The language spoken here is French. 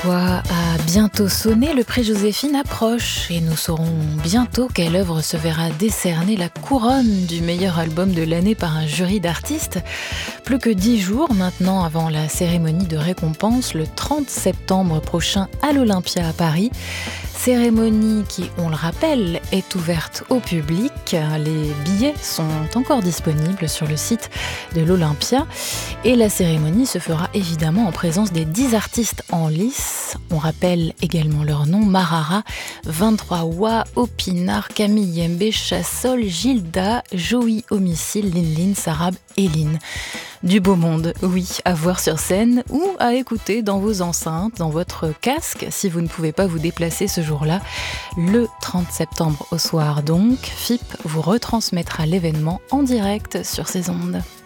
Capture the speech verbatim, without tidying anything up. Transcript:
Quoi a bientôt sonné, le prix Joséphine approche et nous saurons bientôt quelle œuvre se verra décerner la couronne du meilleur album de l'année par un jury d'artistes. Plus que dix jours maintenant avant la cérémonie de récompense, le trente septembre prochain à l'Olympia à Paris. Cérémonie qui, on le rappelle, est ouverte au public. Les billets sont encore disponibles sur le site de l'Olympia. Et la cérémonie se fera évidemment en présence des dix artistes en lice. On rappelle également leurs noms: Marara, vingt-trois Wa, Opinard, Camille Yembe, Chassol, Gilda, Joey Homicile, Linlin, Sarab et Lynn. Du beau monde, oui, à voir sur scène ou à écouter dans vos enceintes, dans votre casque, si vous ne pouvez pas vous déplacer ce jour-là. Le trente septembre au soir donc, F I P vous retransmettra l'événement en direct sur ses ondes.